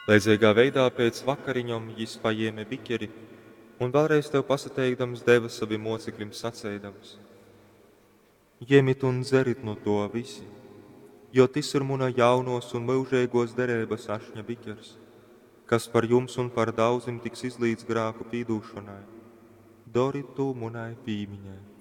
Līdzīgā veidā pēc vakariņom jis pajieme biķeri un vēlreiz tev pasateikdams deva saviem mocekļiem sacēdams: Ņemit un dzerit no to visi, jo tas ir muna jaunos un mūžēgos derības ašņa biķers, kas par jums un par daudzim tiks izlīdz grāku pīdūšanai. Dori to munai pīmiņai.